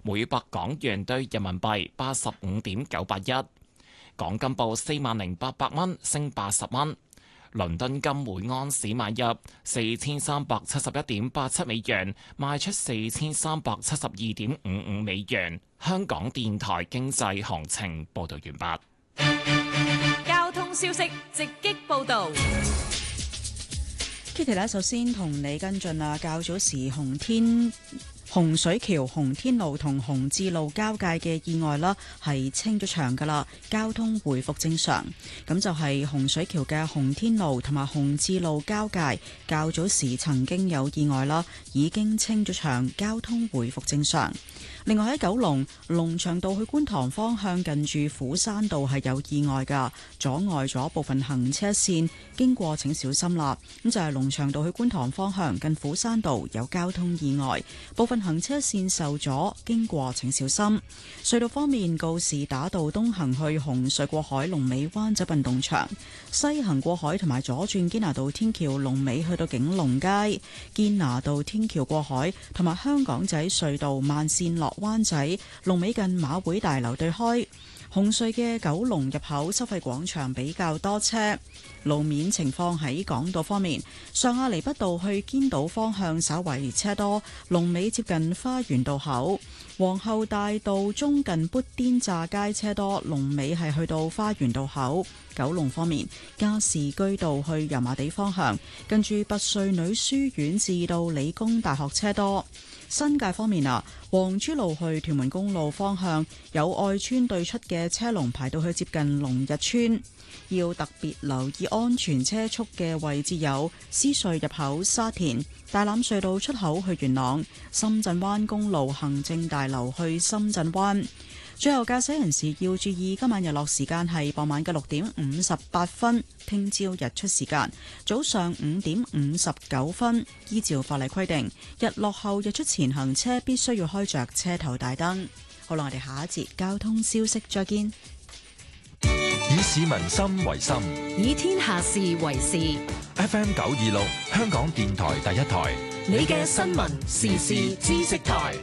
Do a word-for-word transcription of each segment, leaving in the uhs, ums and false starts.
每百港元兌人民幣八十五點九八一。港金報四萬零八百蚊，升八十蚊。倫敦金每安士買入四千三百七十一點八七美元，賣出四千三百七十二點五五美元。香港電台經濟行情報道完畢。交通消息直擊報道。 Kitty 咧，首先同你跟進啊，較早時洪天洪水橋洪天路同洪志路交界嘅意外啦，係清咗場噶啦，交通回復正常。咁就係洪水橋嘅洪天路同埋洪志路交界，較早時曾經有意外啦，已經清咗場，交通回復正常。另外喺九龍龍翔道去觀塘方向近住虎山道係有意外㗎，阻礙咗部分行車線，經過請小心啦。咁就係龍翔道去觀塘方向近虎山道有交通意外，部分行車線受阻，經過請小心。隧道方面，告士打道東行去紅隧過海龍尾灣仔運動場，西行過海同埋左轉堅拿道天橋龍尾去到景隆街，堅拿道天橋過海同埋香港仔隧道慢線落灣仔龍尾近馬會大樓對開。紅隧嘅九龍入口收費廣場比較多車。路面情況喺港島方面，上亞厘畢道去堅道方向稍為車多，龍尾接近花園道口。皇后大道中近砵甸乍街車多，龍尾係去到花園道口。九龍方面，加士居道去油麻地方向，近住拔萃女書院至到理工大學車多。新界方面啊，黃珠路去屯門公路方向有愛村對出嘅車龍排到去接近龍日村，要特別留意安全車速嘅位置有獅隧入口沙田、大欖隧道出口去元朗、深圳灣公路行政大樓去深圳灣。最後，駕駛人士要注意，今晚日落時間係傍晚嘅六點五十八分，聽朝日出時間早上五點五十九分。依照法例規定，日落後日出前行車必須要開着車頭大燈。好啦，我哋下一節交通消息再見。 以市民心為心， 以天下事為事。 F M 九二六，香港電台第一台， 你嘅新聞時事知識台。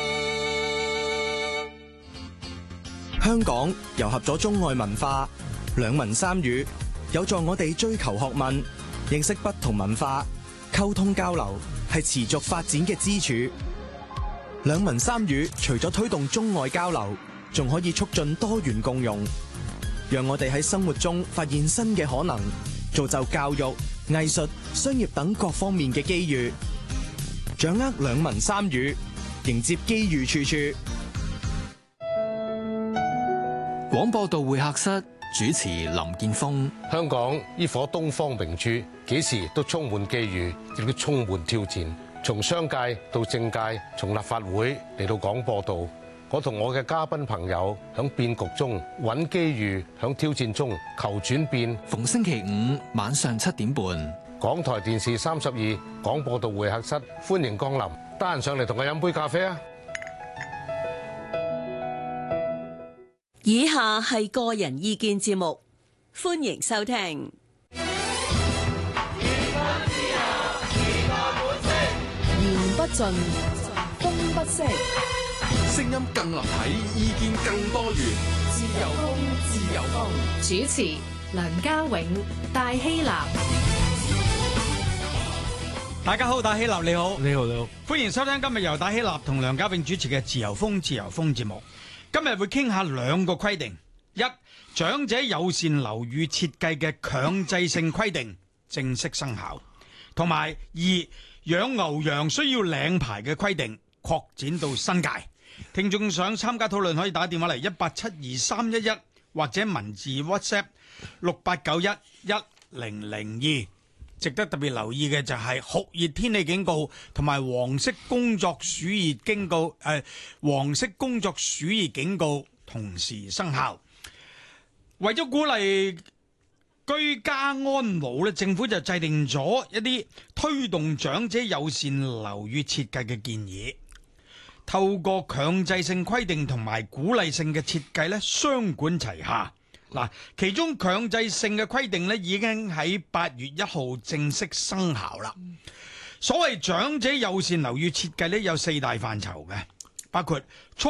香港糅合咗中外文化，兩文三語，有助我哋追求學問，認識不同文化，溝通交流係持續發展嘅支柱。兩文三語除咗推動中外交流，仲可以促進多元共融，讓我哋喺生活中發現新嘅可能，造就教育、藝術、商業等各方面嘅機遇，掌握兩文三語，迎接機遇處處。 廣播道會客室主持林建峰。 香港呢顆東方明珠，幾時都充滿機遇，亦都充滿挑戰。從商界到政界，從立法會嚟到廣播道，我同我嘅嘉賓朋友響變局中揾機遇，響挑戰中求轉變。 逢星期五晚上七點半， 港台電視三十二廣播道會客室，歡迎光臨。得閒上嚟同我飲杯咖啡啊！ 以下係個人意見節目，歡迎收聽。言不盡，風不息， 聲音更立體，意見更多元。 自由風，自由風。主持：梁家永、戴希立。 大家好，戴希立你好，你好你好，歡迎收聽今日由戴希立同梁家永主持嘅《自由風自由風》節目。今日會傾下兩個規定：一、長者友善樓宇設計嘅強制性規定正式生效；同埋二、養牛羊需要領牌嘅規定擴展到新界。聽眾想參加討論，可以打電話嚟一八七二三一一，或者文字 WhatsApp 六八九一一零零二。值得特別留意嘅就係酷熱天氣警告同埋黃色工作暑熱警告，誒、呃，黃色工作暑熱警告同時生效。為咗鼓勵居家安老咧，政府就制定咗一啲推動長者友善樓宇設計嘅建議，透過強制性規定同埋鼓勵性嘅設計咧，雙管齊下。嗱，其中強制性嘅規定咧，已經喺八月一號正式生效啦。所謂長者友善樓宇設計咧，有四大範疇嘅，包括促